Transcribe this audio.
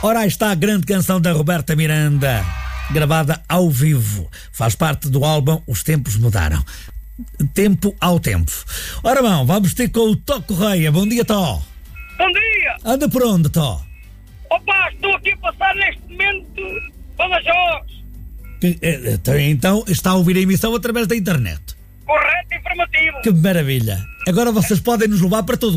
Ora, aí está a grande canção da Roberta Miranda, gravada ao vivo. Faz parte do álbum Os Tempos Mudaram. Tempo ao tempo. Ora bom, vamos ter com o Tó Correia. Bom dia, Tó. Bom dia! Anda por onde, Tó? Opa, estou aqui a passar neste momento Badajoz. Então está a ouvir a emissão através da internet. Correto, informativo. Que maravilha. Agora vocês podem nos levar para todo